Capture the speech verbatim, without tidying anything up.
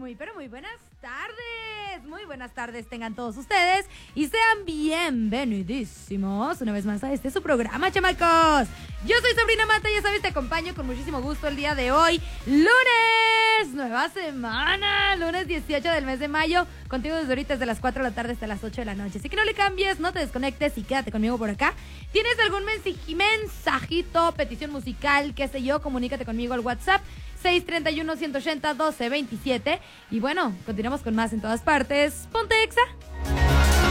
Muy, pero muy buenas tardes. Muy buenas tardes tengan todos ustedes y sean bienvenidísimos una vez más a este su programa, chamacos. Yo soy Sabrina Mata, ya sabes, te acompaño con muchísimo gusto el día de hoy, lunes, nueva semana, lunes dieciocho del mes de mayo, contigo desde ahorita desde las cuatro de la tarde hasta las ocho de la noche. Así que no le cambies, no te desconectes y quédate conmigo por acá. ¿Tienes algún mensaji- mensajito, petición musical, qué sé yo? Comunícate conmigo al WhatsApp seis tres uno, uno ocho cero, uno dos dos siete. Y bueno, continuamos con más en todas partes. Ponte Exa.